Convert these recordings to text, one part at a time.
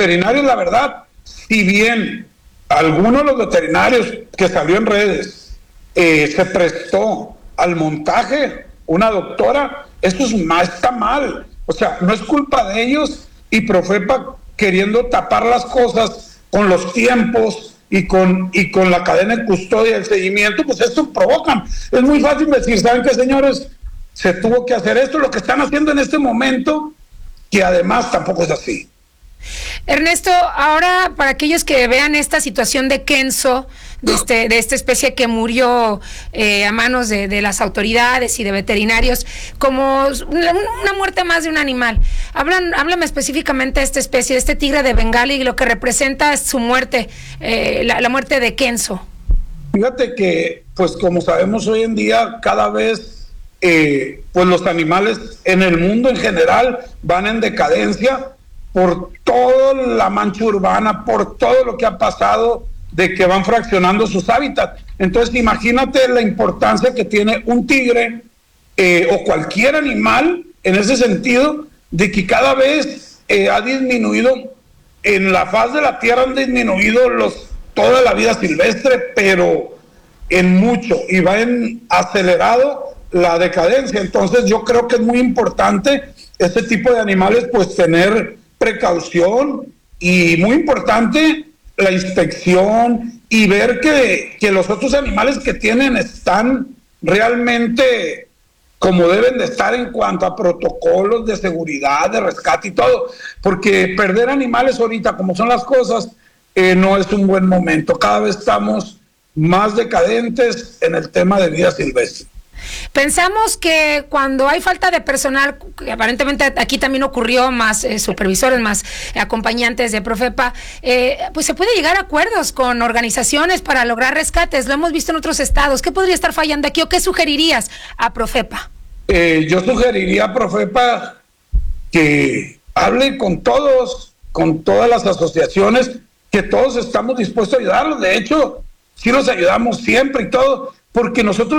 veterinarios, la verdad, si bien algunos de los veterinarios que salió en redes se prestó al montaje, una doctora, eso está mal. O sea, no es culpa de ellos, y Profepa queriendo tapar las cosas con los tiempos y con la cadena de custodia, el seguimiento, pues esto provocan. Es muy fácil decir, ¿saben qué, señores? Se tuvo que hacer esto, lo que están haciendo en este momento, que además tampoco es así. Ernesto, ahora para aquellos que vean esta situación de Kenzo, de esta especie que murió a manos de las autoridades y de veterinarios, como una muerte más de un animal, háblame específicamente de esta especie, de este tigre de Bengala, y lo que representa es su muerte, la muerte de Kenzo. Fíjate que, pues como sabemos hoy en día, cada vez pues los animales en el mundo en general van en decadencia por toda la mancha urbana, por todo lo que ha pasado, de que van fraccionando sus hábitats. Entonces imagínate la importancia que tiene un tigre o cualquier animal en ese sentido, de que cada vez ha disminuido en la faz de la tierra, han disminuido toda la vida silvestre, pero en mucho, y va en acelerado la decadencia. Entonces yo creo que es muy importante este tipo de animales, pues tener precaución, y muy importante la inspección y ver que los otros animales que tienen están realmente como deben de estar en cuanto a protocolos de seguridad, de rescate y todo, porque perder animales ahorita, como son las cosas, no es un buen momento. Cada vez estamos más decadentes en el tema de vida silvestre. Pensamos que cuando hay falta de personal, que aparentemente aquí también ocurrió, más supervisores, más acompañantes de Profepa, pues se puede llegar a acuerdos con organizaciones para lograr rescates. Lo hemos visto en otros estados. ¿Qué podría estar fallando aquí, o qué sugerirías a Profepa? Yo sugeriría a Profepa que hable con todos, con todas las asociaciones, que todos estamos dispuestos a ayudarlos. De hecho, sí los ayudamos siempre y todo, porque nosotros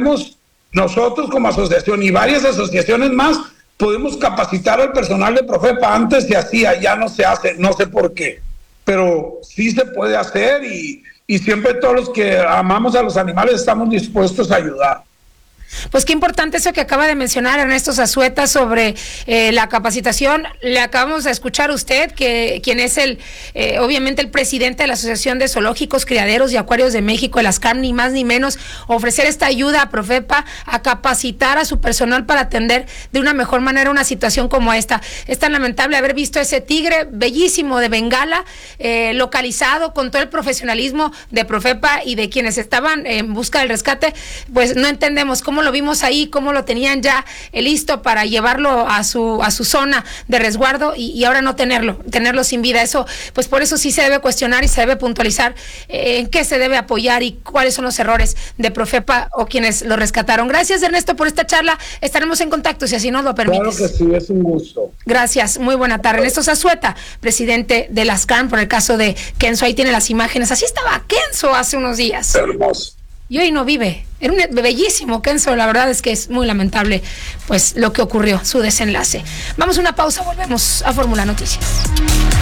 nosotros como asociación y varias asociaciones más, podemos capacitar al personal de Profepa. Antes se hacía, ya no se hace, no sé por qué, pero sí se puede hacer, y siempre todos los que amamos a los animales estamos dispuestos a ayudar. Pues qué importante eso que acaba de mencionar Ernesto Zazueta sobre la capacitación. Le acabamos de escuchar a usted, quien es obviamente el presidente de la Asociación de Zoológicos, Criaderos y Acuarios de México, el ASCAM, ni más ni menos, ofrecer esta ayuda a Profepa, a capacitar a su personal para atender de una mejor manera una situación como esta. Es tan lamentable haber visto ese tigre bellísimo de Bengala, localizado con todo el profesionalismo de Profepa y de quienes estaban en busca del rescate. Pues no entendemos cómo lo vimos ahí, cómo lo tenían ya listo para llevarlo a su zona de resguardo, y ahora no tenerlo sin vida. Eso, pues por eso sí se debe cuestionar y se debe puntualizar en qué se debe apoyar y cuáles son los errores de Profepa o quienes lo rescataron. Gracias, Ernesto, por esta charla. Estaremos en contacto si así nos lo permites. Claro que sí, es un gusto. Gracias, muy buena tarde. Ernesto Zazueta, presidente de las CAN, por el caso de Kenzo. Ahí tiene las imágenes. Así estaba Kenzo hace unos días. Hermoso. Y hoy no vive. Era un bellísimo Kenzo. La verdad es que es muy lamentable pues lo que ocurrió, su desenlace. Vamos a una pausa, volvemos a Fórmula Noticias.